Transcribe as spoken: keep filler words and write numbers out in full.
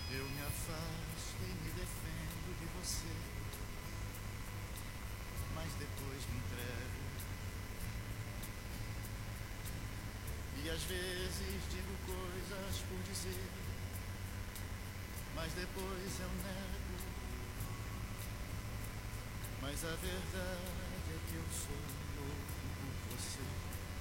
Eu me afasto e me defendo de você, mas depois me entrego. E às vezes digo coisas por dizer, mas depois eu nego. Mas a verdade é que eu sou louco por você.